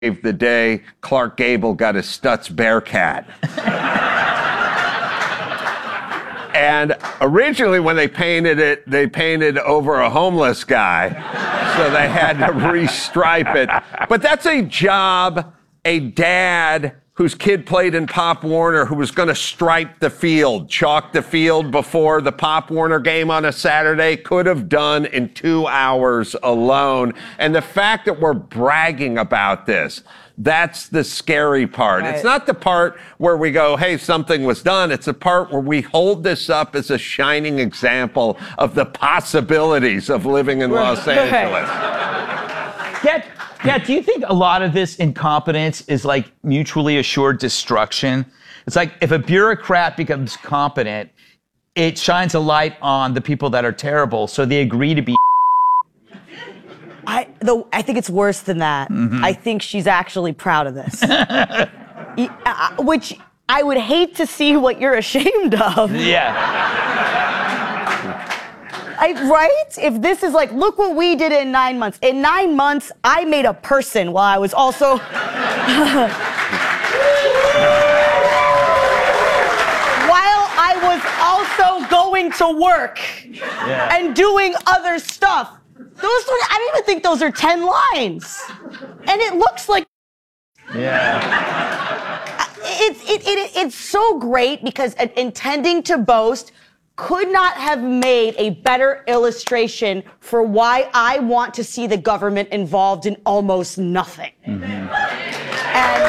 the day Clark Gable got his Stutz Bearcat. And originally when they painted it, they painted over a homeless guy. So they had to restripe it. But that's a job a dad whose kid played in Pop Warner, who was going to stripe the field, chalk the field before the Pop Warner game on a Saturday, could have done in 2 hours alone. And the fact that we're bragging about this, that's the scary part. Right. It's not the part where we go, hey, something was done. It's the part where we hold this up as a shining example of the possibilities of living in Los Angeles. Yeah, do you think a lot of this incompetence is like mutually assured destruction? It's like if a bureaucrat becomes competent, it shines a light on the people that are terrible, so they agree to be. I think it's worse than that. Mm-hmm. I think she's actually proud of this. Which I would hate to see what you're ashamed of. Yeah. Right? If this is like, look what we did in 9 months. In 9 months, I made a person while I was also... while I was also going to work and doing other stuff. I don't even think those are 10 lines. And it looks like... Yeah. It's so great because intending to boast could not have made a better illustration for why I want to see the government involved in almost nothing. Mm-hmm. And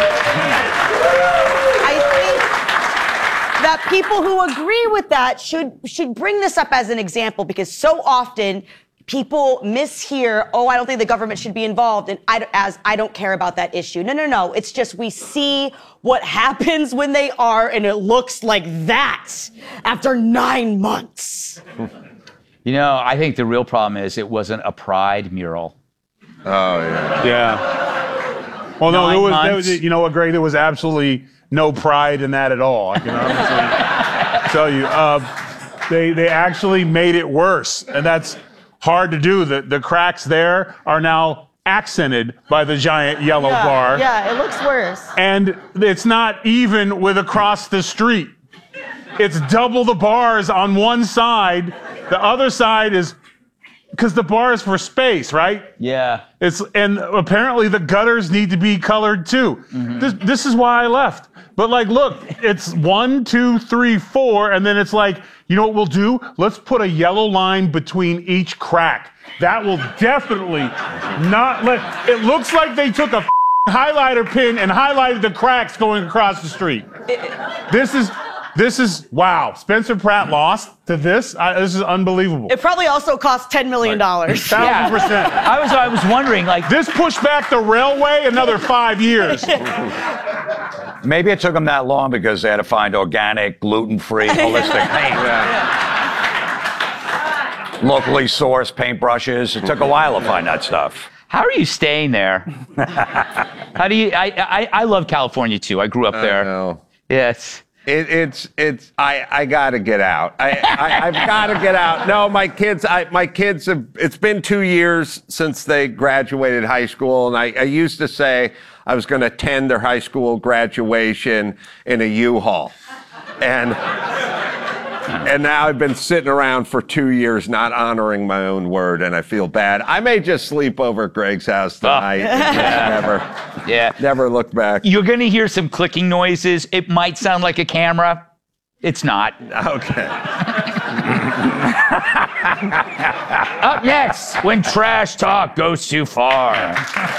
I think that people who agree with that should bring this up as an example, because so often people mishear, I don't think the government should be involved, and I don't care about that issue. No. It's just we see what happens when they are, and it looks like that after 9 months. You know, I think the real problem is it wasn't a pride mural. Oh, yeah. Yeah. Well, no, there was, you know what, Greg, there was absolutely no pride in that at all. I can honestly tell you. They actually made it worse, and that's hard to do. The cracks there are now accented by the giant yellow bar. Yeah, it looks worse. And it's not even with across the street. It's double the bars on one side. The other side is, because the bar is for space, right? Yeah. And apparently the gutters need to be colored too. Mm-hmm. This is why I left. But like, look, it's 1, 2, 3, 4, and then it's like, you know what we'll do? Let's put a yellow line between each crack. That will definitely not let... It looks like they took a highlighter pin and highlighted the cracks going across the street. This is wow. Spencer Pratt lost to this. This is unbelievable. It probably also cost $10 million. 1,000%. I was wondering, like, this pushed back the railway another 5 years. Maybe it took them that long because they had to find organic, gluten-free, holistic paint. Locally sourced paintbrushes. It took a while to find that stuff. How are you staying there? How do you? I love California too. I grew up there. I know. Yes. I gotta get out. I've gotta get out. No, my kids have, it's been 2 years since they graduated high school, and I used to say I was gonna attend their high school graduation in a U-Haul. And now I've been sitting around for 2 years not honoring my own word, and I feel bad. I may just sleep over at Greg's house tonight and never look back. You're going to hear some clicking noises. It might sound like a camera. It's not. Okay. Up next, when trash talk goes too far.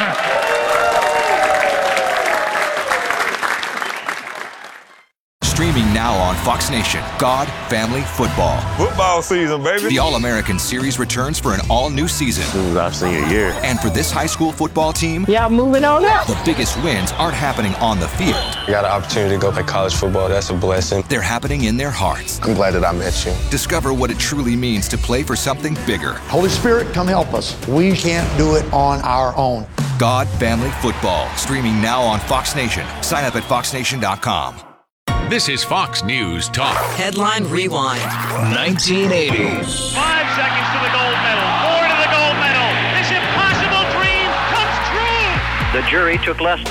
Streaming now on Fox Nation, God, Family, Football. Football season, baby. The All-American Series returns for an all-new season. This is our senior year. And for this high school football team, Moving on up. The biggest wins aren't happening on the field. I got an opportunity to go play college football. That's a blessing. They're happening in their hearts. I'm glad that I met you. Discover what it truly means to play for something bigger. Holy Spirit, come help us. We can't do it on our own. God, Family, Football. Streaming now on Fox Nation. Sign up at foxnation.com. This is Fox News Talk. Headline Rewind. 1980. 5 seconds to the gold medal. 4 to the gold medal. This impossible dream comes true. The jury took less